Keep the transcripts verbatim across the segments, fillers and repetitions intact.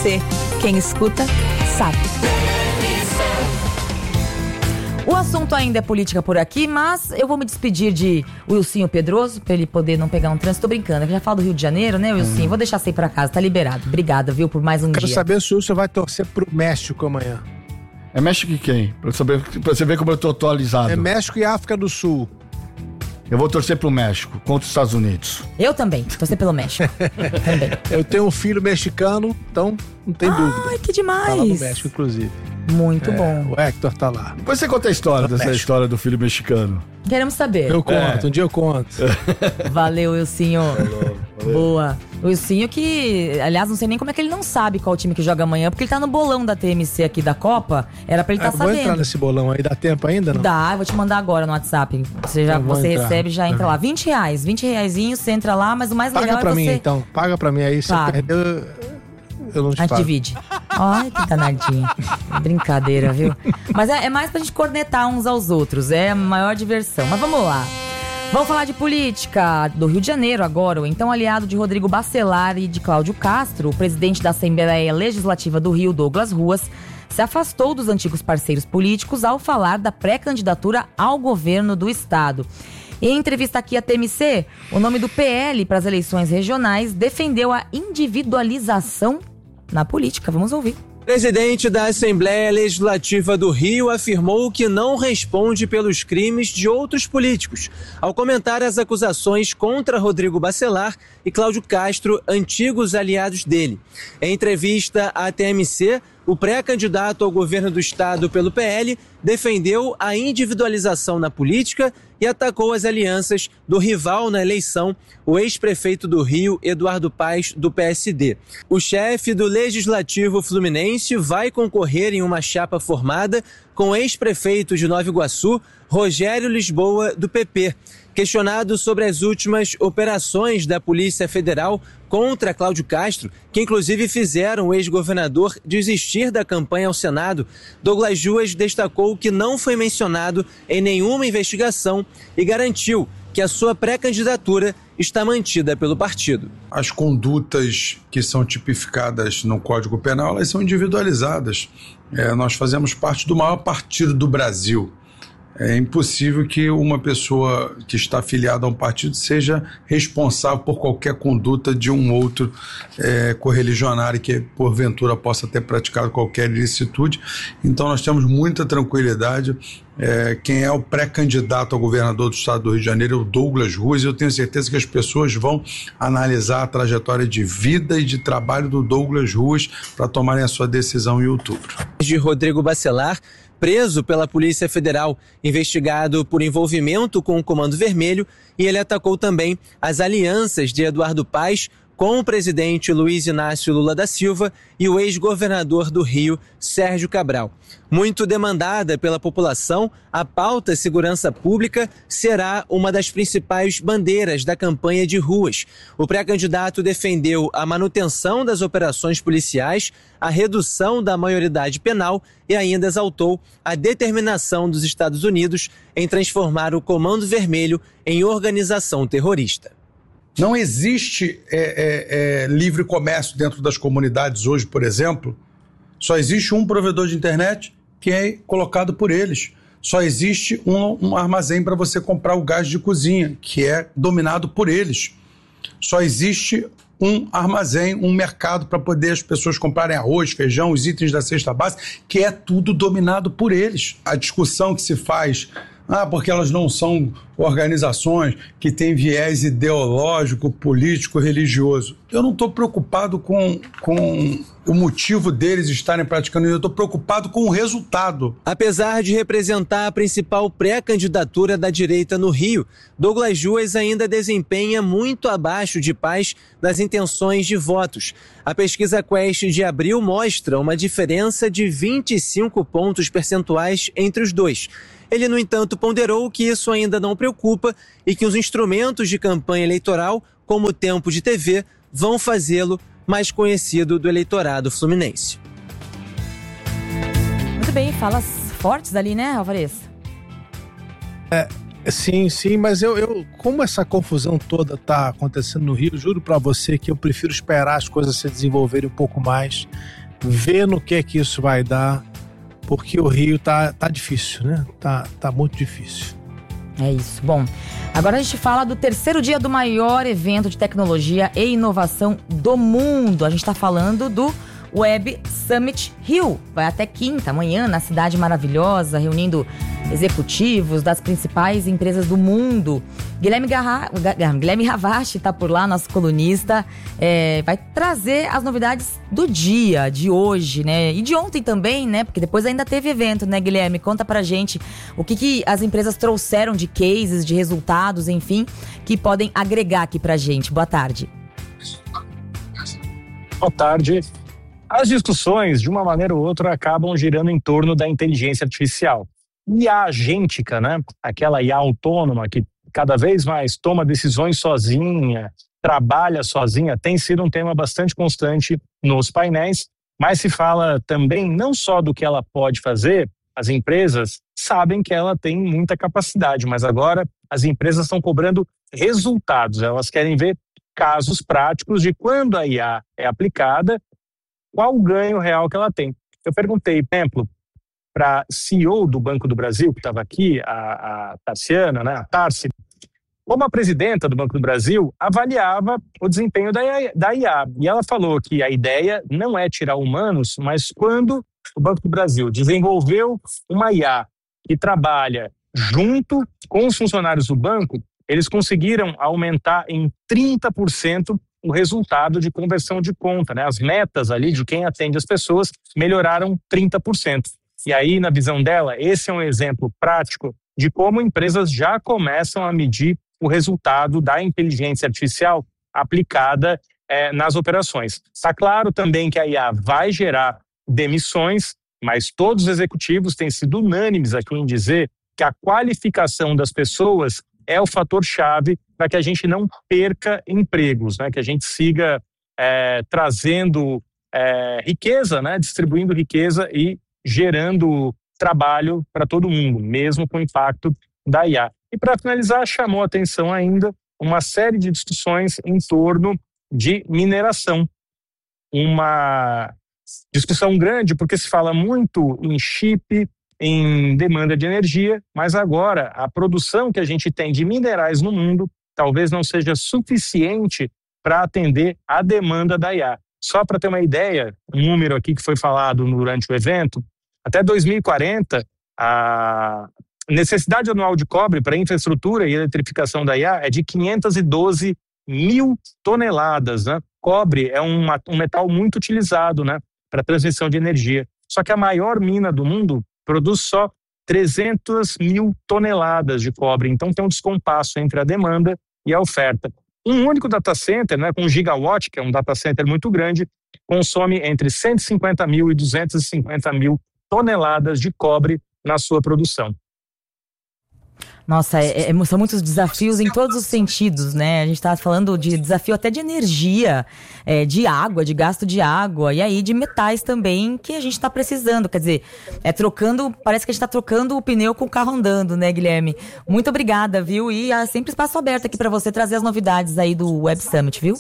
C. Quem escuta, sabe. O assunto ainda é política por aqui, mas eu vou me despedir de Wilsinho Pedroso, pra ele poder não pegar um trânsito. Tô brincando, eu já falo do Rio de Janeiro, né, Wilsinho? Hum. Vou deixar você ir pra casa, tá liberado. Obrigada, viu, por mais um Quero dia. Quero saber se o Wilson vai torcer pro México amanhã. É México e quem? Pra, saber, pra você ver como eu tô atualizado. É México e África do Sul. Eu vou torcer pro México contra os Estados Unidos. Eu também, torcer pelo México. Também. Eu tenho um filho mexicano, então não tem Ai, dúvida. Ai, que demais. Tá lá no México, inclusive. Muito é, bom. O Hector tá lá. Depois você conta a história dessa México. história do filho mexicano. Queremos saber. Eu conto, É. um dia eu conto. Valeu, Wilsinho. Valeu, valeu. Boa. O Wilsinho que, aliás, não sei nem como é que ele não sabe qual time que joga amanhã, porque ele tá no bolão da T M C aqui da Copa. Era pra ele estar Ah, tá vou sabendo. entrar nesse bolão aí, dá tempo ainda, não? Dá, eu vou te mandar agora no WhatsApp. Você, já, Eu vou você entrar. recebe, já entra Tá. lá. vinte reais, vinte reaisinho, você entra lá, mas o mais Paga legal pra é mim, você... então. Paga pra mim aí, se Paga. eu perder, eu não te A gente pago. divide. Ai, que danadinho. Brincadeira, viu? Mas é, é mais pra gente cornetar uns aos outros. É a maior diversão. Mas vamos lá. Vamos falar de política do Rio de Janeiro agora. O então aliado de Rodrigo Bacelar e de Cláudio Castro, o presidente da Assembleia Legislativa do Rio, Douglas Ruas, se afastou dos antigos parceiros políticos ao falar da pré-candidatura ao governo do estado. Em entrevista aqui à T M C, o nome do P L para as eleições regionais defendeu a individualização na política. Vamos ouvir. Presidente da Assembleia Legislativa do Rio afirmou que não responde pelos crimes de outros políticos, ao comentar as acusações contra Rodrigo Bacelar e Cláudio Castro, antigos aliados dele. Em entrevista à T M C, o pré-candidato ao governo do estado pelo P L defendeu a individualização na política e atacou as alianças do rival na eleição, o ex-prefeito do Rio, Eduardo Paes, do P S D. O chefe do Legislativo Fluminense vai concorrer em uma chapa formada com o ex-prefeito de Nova Iguaçu, Rogério Lisboa, do P P. Questionado sobre as últimas operações da Polícia Federal contra Cláudio Castro, que inclusive fizeram o ex-governador desistir da campanha ao Senado, Douglas Ruas destacou que não foi mencionado em nenhuma investigação e garantiu que a sua pré-candidatura está mantida pelo partido. As condutas que são tipificadas no Código Penal, elas são individualizadas. É, nós fazemos parte do maior partido do Brasil. É impossível que uma pessoa que está afiliada a um partido seja responsável por qualquer conduta de um outro é, correligionário que, porventura, possa ter praticado qualquer ilicitude. Então, nós temos muita tranquilidade. É, quem é o pré-candidato ao governador do estado do Rio de Janeiro é o Douglas Ruas, e eu tenho certeza que as pessoas vão analisar a trajetória de vida e de trabalho do Douglas Ruas para tomarem a sua decisão em outubro. De Rodrigo Bacelar, preso pela Polícia Federal, investigado por envolvimento com o Comando Vermelho, e ele atacou também as alianças de Eduardo Paes com o presidente Luiz Inácio Lula da Silva e o ex-governador do Rio, Sérgio Cabral. Muito demandada pela população, a pauta segurança pública será uma das principais bandeiras da campanha de Ruas. O pré-candidato defendeu a manutenção das operações policiais, a redução da maioridade penal e ainda exaltou a determinação dos Estados Unidos em transformar o Comando Vermelho em organização terrorista. Não existe é, é, é, livre comércio dentro das comunidades hoje, por exemplo. Só existe um provedor de internet que é colocado por eles. Só existe um, um armazém para você comprar o gás de cozinha, que é dominado por eles. Só existe um armazém, um mercado para poder as pessoas comprarem arroz, feijão, os itens da cesta básica, que é tudo dominado por eles. A discussão que se faz... Ah, porque elas não são organizações que têm viés ideológico, político, religioso. Eu não estou preocupado com, com o motivo deles estarem praticando isso, eu estou preocupado com o resultado. Apesar de representar a principal pré-candidatura da direita no Rio, Douglas Ruas ainda desempenha muito abaixo de Paes nas intenções de votos. A pesquisa Quest de abril mostra uma diferença de vinte e cinco pontos percentuais entre os dois. Ele, no entanto, ponderou que isso ainda não preocupa e que os instrumentos de campanha eleitoral, como o tempo de T V, vão fazê-lo mais conhecido do eleitorado fluminense. Muito bem, falas fortes ali, né, Alvarez? É, Sim, sim, mas eu, eu como essa confusão toda tá acontecendo no Rio, juro pra você que eu prefiro esperar as coisas se desenvolverem um pouco mais, ver no que é que isso vai dar, porque o Rio tá, tá difícil, né? Tá, tá muito difícil. É isso. Bom, agora a gente fala do terceiro dia do maior evento de tecnologia e inovação do mundo. A gente tá falando do Web Summit Rio. Vai até quinta, amanhã, na cidade maravilhosa, reunindo executivos das principais empresas do mundo. Guilherme, Garra... Guilherme Ravache está por lá, nosso colunista. É, vai trazer as novidades do dia, de hoje, né? E de ontem também, né? Porque depois ainda teve evento, né, Guilherme? Conta pra gente o que, que as empresas trouxeram de cases, de resultados, enfim, que podem agregar aqui pra gente. Boa tarde. Boa tarde. As discussões, de uma maneira ou outra, acabam girando em torno da inteligência artificial. I A agêntica, né? Aquela I A autônoma que cada vez mais toma decisões sozinha, trabalha sozinha, tem sido um tema bastante constante nos painéis, mas se fala também não só do que ela pode fazer, as empresas sabem que ela tem muita capacidade, mas agora as empresas estão cobrando resultados, elas querem ver casos práticos de quando a I A é aplicada, qual o ganho real que ela tem. Eu perguntei, por exemplo, para a C E O do Banco do Brasil, que estava aqui, a, a Tarciana, né, a Tarci, como a presidenta do Banco do Brasil avaliava o desempenho da, da I A. E ela falou que a ideia não é tirar humanos, mas quando o Banco do Brasil desenvolveu uma I A que trabalha junto com os funcionários do banco, eles conseguiram aumentar em trinta por cento o resultado de conversão de conta, né? As metas ali de quem atende as pessoas melhoraram trinta por cento. E aí, na visão dela, esse é um exemplo prático de como empresas já começam a medir o resultado da inteligência artificial aplicada é, nas operações. Está claro também que a I A vai gerar demissões, mas todos os executivos têm sido unânimes aqui em dizer que a qualificação das pessoas é o fator-chave para que a gente não perca empregos, né? Que a gente siga é, trazendo é, riqueza, né? Distribuindo riqueza e gerando trabalho para todo mundo, mesmo com o impacto da I A. E para finalizar, chamou a atenção ainda uma série de discussões em torno de mineração. Uma discussão grande porque se fala muito em chip, em demanda de energia, mas agora a produção que a gente tem de minerais no mundo talvez não seja suficiente para atender a demanda da I A. Só para ter uma ideia, um número aqui que foi falado durante o evento, até dois mil e quarenta, a necessidade anual de cobre para infraestrutura e eletrificação da I A é de quinhentas e doze mil toneladas. Né? Cobre é um, um metal muito utilizado, né, para transmissão de energia. Só que a maior mina do mundo produz só trezentas mil toneladas de cobre. Então tem um descompasso entre a demanda e a oferta. Um único data center, né, com um gigawatt, que é um data center muito grande, consome entre cento e cinquenta mil e duzentas e cinquenta mil toneladas de cobre na sua produção. Nossa, é, é, são muitos desafios em todos os sentidos, né? A gente está falando de desafio até de energia, é, de água, de gasto de água, e aí de metais também que a gente está precisando. Quer dizer, é trocando, parece que a gente está trocando o pneu com o carro andando, né, Guilherme? Muito obrigada, viu? E há sempre espaço aberto aqui para você trazer as novidades aí do Web Summit, viu?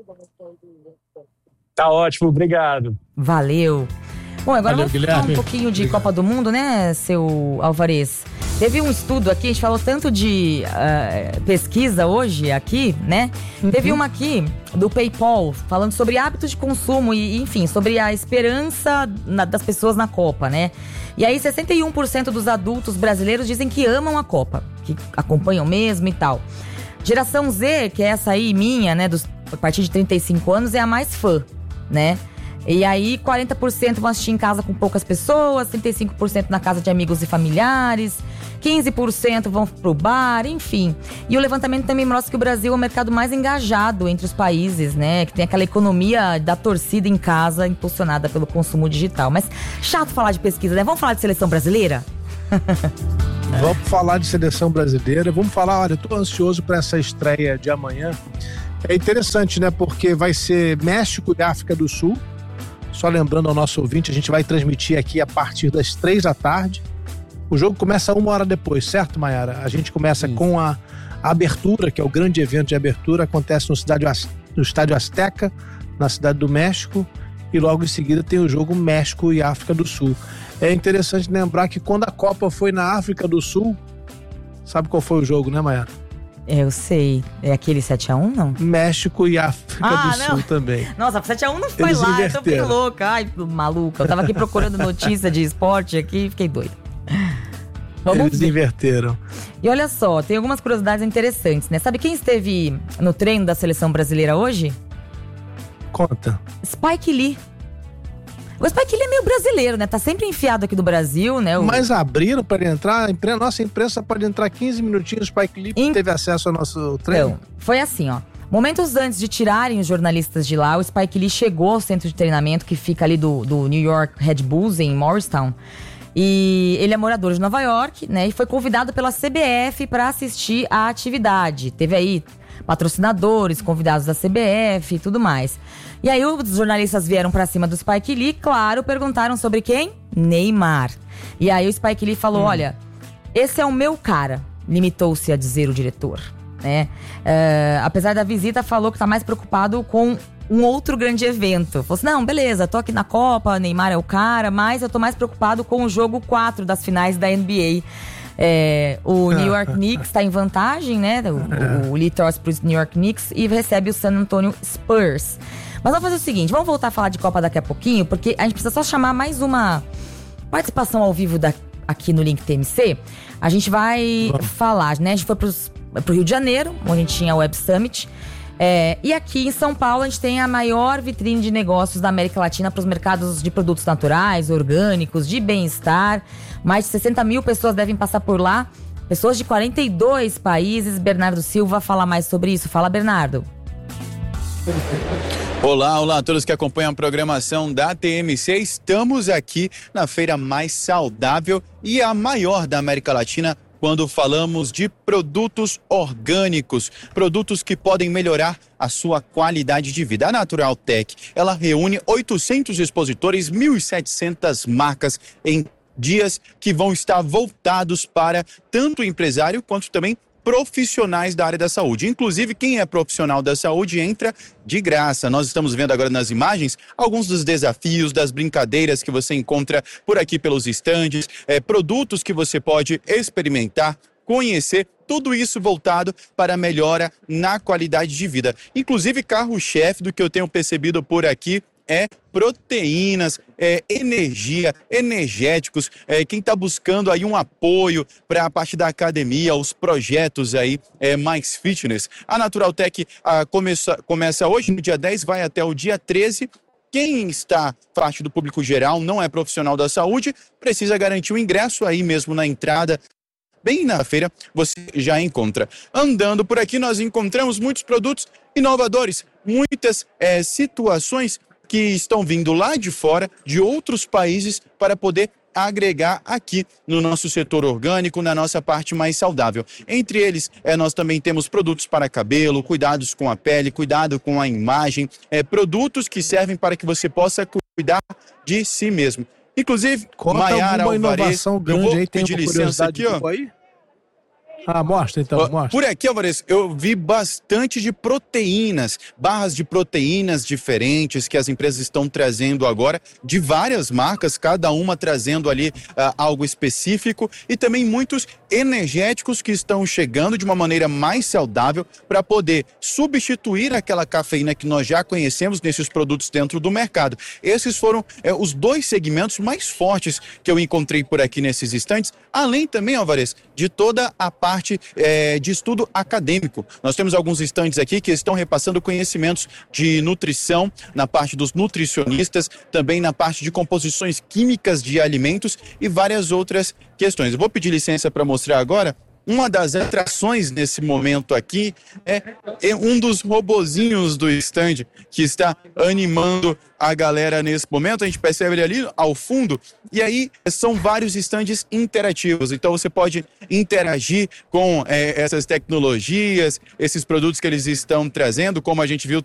Tá ótimo, obrigado. Valeu. Bom, agora Valeu, vamos falar Guilherme. um pouquinho de Obrigado. Copa do Mundo, né, seu Alvarez? Teve um estudo aqui, a gente falou tanto de uh, pesquisa hoje aqui, né? Uhum. Teve uma aqui do PayPal, falando sobre hábitos de consumo e, enfim, sobre a esperança na, das pessoas na Copa, né? E aí, sessenta e um por cento dos adultos brasileiros dizem que amam a Copa, que acompanham mesmo e tal. Geração Z, que é essa aí minha, né, dos, a partir de trinta e cinco anos, é a mais fã, né? E aí, quarenta por cento vão assistir em casa com poucas pessoas, trinta e cinco por cento na casa de amigos e familiares, quinze por cento vão pro bar, enfim. E o levantamento também mostra que o Brasil é o mercado mais engajado entre os países, né? Que tem aquela economia da torcida em casa, impulsionada pelo consumo digital. Mas chato falar de pesquisa, né? Vamos falar de seleção brasileira? Vamos falar de seleção brasileira. Vamos falar, olha, eu tô ansioso para essa estreia de amanhã. É interessante, né? Porque vai ser México e África do Sul. Só lembrando ao nosso ouvinte, a gente vai transmitir aqui a partir das três da tarde. O jogo começa uma hora depois, certo, Mayara? A gente começa Isso. com a, a abertura, que é o grande evento de abertura, acontece no, cidade, no Estádio Azteca, na Cidade do México, e logo em seguida tem o jogo México e África do Sul. É interessante lembrar que quando a Copa foi na África do Sul, sabe qual foi o jogo, né, Mayara? Eu sei. É aquele sete a um, não? México e África ah, do não. Sul também. Nossa, sete a um não foi Eles lá, inverteram. Eu tô bem louca. Ai, maluca. Eu tava aqui procurando notícia de esporte aqui e fiquei doida. Vamos Eles ver. inverteram. E olha só, tem algumas curiosidades interessantes, né? Sabe quem esteve no treino da seleção brasileira hoje? Conta. Spike Lee. O Spike Lee é meio brasileiro, né? Tá sempre enfiado aqui do Brasil, né? O... Mas abriram para ele entrar, a imprensa, nossa imprensa pode entrar quinze minutinhos, o Spike Lee In... teve acesso ao nosso treino. Então, foi assim, ó. Momentos antes de tirarem os jornalistas de lá, o Spike Lee chegou ao centro de treinamento que fica ali do, do New York Red Bulls, em Morristown. E ele é morador de Nova York, né? E foi convidado pela C B F para assistir à atividade. Teve aí patrocinadores, convidados da C B F e tudo mais. E aí os jornalistas vieram pra cima do Spike Lee, claro, perguntaram sobre quem? Neymar. E aí o Spike Lee falou, hum. olha, esse é o meu cara, limitou-se a dizer o diretor, né? Uh, apesar da visita, falou que tá mais preocupado com um outro grande evento. Falou assim, não, beleza, tô aqui na Copa, Neymar é o cara, mas eu tô mais preocupado com o jogo quatro das finais da N B A. É, o New York Knicks tá em vantagem, né? O, o, o Lee torce pro New York Knicks e recebe o San Antonio Spurs. Mas vamos fazer o seguinte, vamos voltar a falar de Copa daqui a pouquinho, porque a gente precisa só chamar mais uma participação ao vivo da, aqui no Link T M C. A gente vai Vamos. falar, né? A gente foi pros, pro Rio de Janeiro, onde a gente tinha a Web Summit. É, e aqui em São Paulo a gente tem a maior vitrine de negócios da América Latina para os mercados de produtos naturais, orgânicos, de bem-estar. Mais de sessenta mil pessoas devem passar por lá. Pessoas de quarenta e dois países. Bernardo Silva fala mais sobre isso. Fala, Bernardo. Olá, olá a todos que acompanham a programação da T M C. Estamos aqui na feira mais saudável e a maior da América Latina quando falamos de produtos orgânicos, produtos que podem melhorar a sua qualidade de vida. A Natural Tech, ela reúne oitocentos expositores, mil e setecentas marcas em dias que vão estar voltados para tanto o empresário quanto também profissionais da área da saúde. Inclusive, quem é profissional da saúde entra de graça. Nós estamos vendo agora nas imagens alguns dos desafios, das brincadeiras que você encontra por aqui pelos estandes, é, produtos que você pode experimentar, conhecer, tudo isso voltado para a melhora na qualidade de vida. Inclusive, carro-chefe do que eu tenho percebido por aqui é proteínas, é energia, energéticos, é, quem está buscando aí um apoio para a parte da academia, os projetos aí é, mais fitness. A Natural Tech ah, começa, começa hoje, no dia dez, vai até o dia treze. Quem está parte do público geral, não é profissional da saúde, precisa garantir o ingresso aí mesmo na entrada. Bem na feira você já encontra. Andando por aqui nós encontramos muitos produtos inovadores, muitas é, situações que estão vindo lá de fora, de outros países, para poder agregar aqui no nosso setor orgânico, na nossa parte mais saudável. Entre eles, é, nós também temos produtos para cabelo, cuidados com a pele, cuidado com a imagem, é, produtos que servem para que você possa cuidar de si mesmo. Inclusive, Mayara Alvarez, inovação grande eu vou aí, tem pedir licença aqui, ó. Aí? Ah, mostra então, mostra. Por aqui, Alvarez, eu vi bastante de proteínas, barras de proteínas diferentes que as empresas estão trazendo agora, de várias marcas, cada uma trazendo ali uh, algo específico, e também muitos energéticos que estão chegando de uma maneira mais saudável para poder substituir aquela cafeína que nós já conhecemos nesses produtos dentro do mercado. Esses foram é, os dois segmentos mais fortes que eu encontrei por aqui nesses estantes, além também, Alvarez, de toda a parte parte é, de estudo acadêmico. Nós temos alguns estandes aqui que estão repassando conhecimentos de nutrição, na parte dos nutricionistas, também na parte de composições químicas de alimentos e várias outras questões. Eu vou pedir licença para mostrar agora. Uma das atrações nesse momento aqui é, é um dos robozinhos do stand que está animando a galera nesse momento. A gente percebe ele ali ao fundo e aí são vários stands interativos. Então você pode interagir com é, essas tecnologias, esses produtos que eles estão trazendo, como a gente viu